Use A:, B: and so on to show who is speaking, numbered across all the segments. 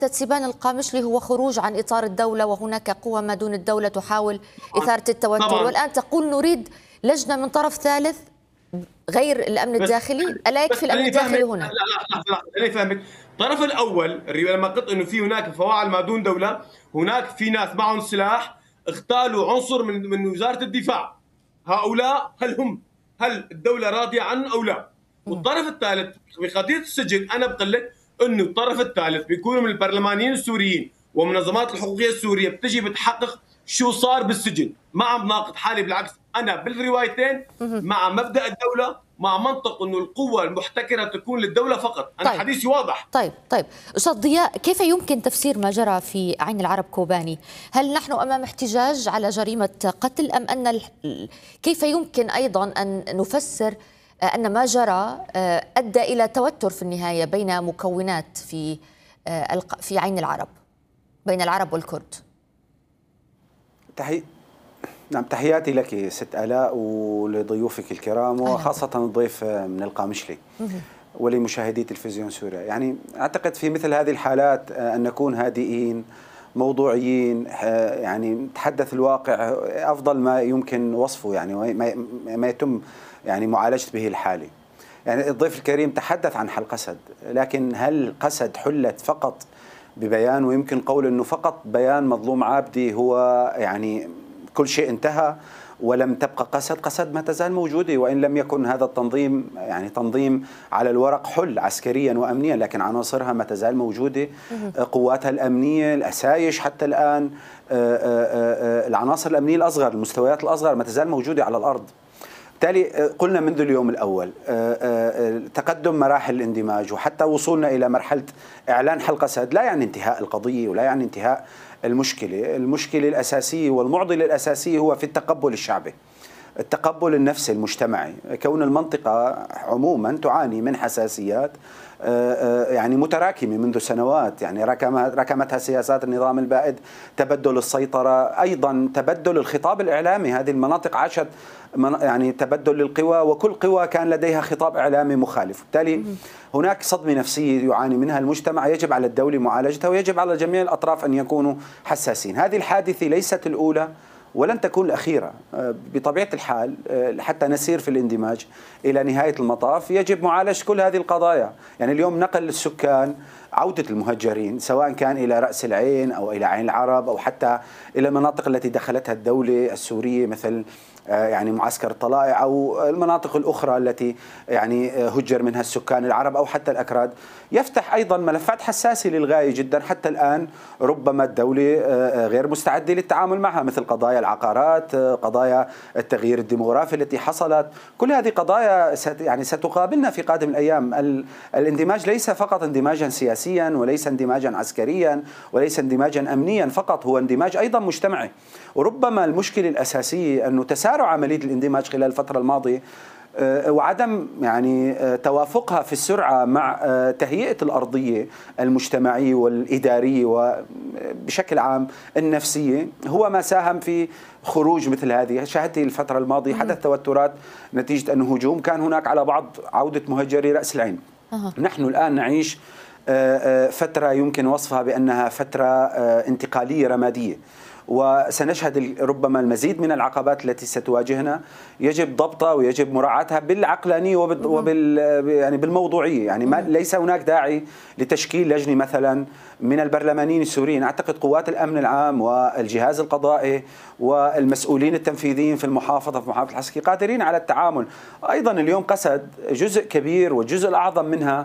A: سيبان القامشلي هو خروج عن إطار الدولة، وهناك قوى ما دون الدولة تحاول إثارة التوتر طبعا. والآن تقول نريد لجنة من طرف ثالث غير الأمن الداخلي. ألا يكفي الأمن الداخلي هنا؟
B: لا خليني فهمك. الطرف الأول لما قلت أنه في هناك فواعل ما دون دولة، هناك في ناس معهم سلاح اغتالوا عنصر من وزارة الدفاع. هؤلاء هل الدولة راضية عنهم أو لا؟ والطرف الثالث بقضية السجن، أنا بقول لك انه الطرف الثالث بيكونوا من البرلمانيين السوريين ومنظمات الحقوقيه السوريه بتجي بتحقق شو صار بالسجن. ما عم ناقض حالي، بالعكس انا بالروايتين مع مبدا الدوله، مع منطق انه القوه المحتكره تكون للدوله فقط. انا حديثي واضح.
A: طيب استاذ ضياء، كيف يمكن تفسير ما جرى في عين العرب كوباني؟ هل نحن امام احتجاج على جريمه قتل ام ان كيف يمكن ايضا ان نفسر أن ما جرى أدى إلى توتر في النهاية بين مكونات في عين العرب، بين العرب والكرد؟
C: نعم، تحياتي لك ست آلاء ولضيوفك الكرام، وخاصة الضيف من القامشلي ولمشاهدي تلفزيون سوريا. يعني أعتقد في مثل هذه الحالات أن نكون هادئين موضوعيين، يعني نتحدث الواقع أفضل ما يمكن وصفه، يعني ما يتم يعني معالجة به الحالي. يعني الضيف الكريم تحدث عن حل قسد، لكن هل قسد حلت فقط ببيان؟ ويمكن قول أنه فقط بيان مظلوم عابدي هو يعني كل شيء انتهى ولم تبقى قسد. قسد ما تزال موجودة، وإن لم يكن هذا التنظيم يعني تنظيم على الورق حل عسكريا وأمنيا، لكن عناصرها ما تزال موجودة، قواتها الأمنية، الأسايش حتى الآن، العناصر الأمنية الأصغر، المستويات الأصغر ما تزال موجودة على الأرض. بالتالي قلنا منذ اليوم الأول تقدم مراحل الاندماج وحتى وصولنا إلى مرحلة إعلان حل قسد لا يعني انتهاء القضية ولا يعني انتهاء المشكلة. المشكلة الأساسية والمعضلة الأساسية هو في التقبل الشعبي، التقبل النفسي المجتمعي. كون المنطقة عموما تعاني من حساسيات يعني متراكمة منذ سنوات، يعني ركمتها سياسات النظام البائد، تبدل السيطرة، أيضا تبدل الخطاب الإعلامي. هذه المناطق عاشت يعني تبدل للقوى، وكل قوى كان لديها خطاب إعلامي مخالف. بالتالي هناك صدمة نفسية يعاني منها المجتمع، يجب على الدولة معالجتها، ويجب على جميع الأطراف أن يكونوا حساسين. هذه الحادثة ليست الأولى ولن تكون الأخيرة بطبيعة الحال. حتى نسير في الاندماج إلى نهاية المطاف يجب معالجة كل هذه القضايا. يعني اليوم نقل السكان، عودة المهجرين سواء كان إلى رأس العين أو إلى عين العرب أو حتى إلى المناطق التي دخلتها الدولة السورية مثل يعني معسكر الطلائع أو المناطق الأخرى التي يعني هجر منها السكان العرب أو حتى الأكراد، يفتح أيضا ملفات حساسة للغاية جدا. حتى الآن ربما الدولة غير مستعدة للتعامل معها، مثل قضايا العقارات، قضايا التغيير الديموغرافي التي حصلت. كل هذه قضايا يعني ستقابلنا في قادم الأيام. الاندماج ليس فقط اندماجا سياسيا وليس اندماجا عسكريا وليس اندماجا أمنيا فقط، هو اندماج أيضا مجتمعي. وربما المشكلة الأساسية أنه تسارع عملية الاندماج خلال الفترة الماضية وعدم يعني توافقها في السرعة مع تهيئة الأرضية المجتمعية والإدارية وبشكل عام النفسية هو ما ساهم في خروج مثل هذه. شاهدت الفترة الماضية حدث توترات نتيجة أنه هجوم كان هناك على بعض عودة مهجري رأس العين. نحن الآن نعيش فترة يمكن وصفها بأنها فترة انتقالية رمادية، وسنشهد ربما المزيد من العقبات التي ستواجهنا، يجب ضبطها ويجب مراعاتها بالعقلانية يعني بالموضوعية. يعني ليس هناك داعي لتشكيل لجنة مثلا من البرلمانيين السوريين. أعتقد قوات الأمن العام والجهاز القضائي والمسؤولين التنفيذيين في محافظة العسكري قادرين على التعامل. أيضا اليوم قسد جزء كبير والجزء الأعظم منها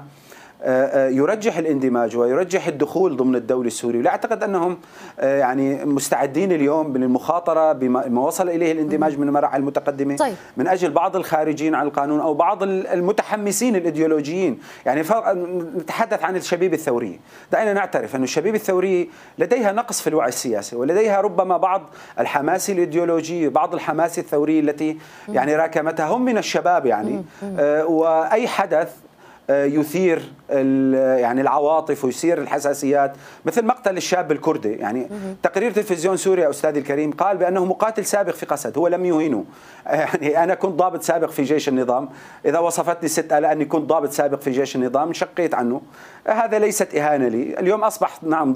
C: يرجح الاندماج ويرجح الدخول ضمن الدولة السورية، ولا أعتقد أنهم يعني مستعدين اليوم بالمخاطرة بما وصل إليه الاندماج من المراحل المتقدمة من أجل بعض الخارجين عن القانون أو بعض المتحمسين الإيديولوجيين. يعني نتحدث عن الشبيبة الثورية، دعينا نعترف أن الشبيبة الثورية لديها نقص في الوعي السياسي ولديها ربما بعض الحماس الإيديولوجي، بعض الحماس الثورية التي يعني راكمتها هم من الشباب يعني. وأي حدث يثير يعني العواطف ويثير الحساسيات، مثل مقتل الشاب الكردي. يعني تقرير تلفزيون سوريا أستاذي الكريم قال بأنه مقاتل سابق في قسد، هو لم يهينه. يعني أنا كنت ضابط سابق في جيش النظام، إذا وصفتني ست آلاء أني كنت ضابط سابق في جيش النظام شقيت عنه، هذا ليست إهانة لي. اليوم أصبح نعم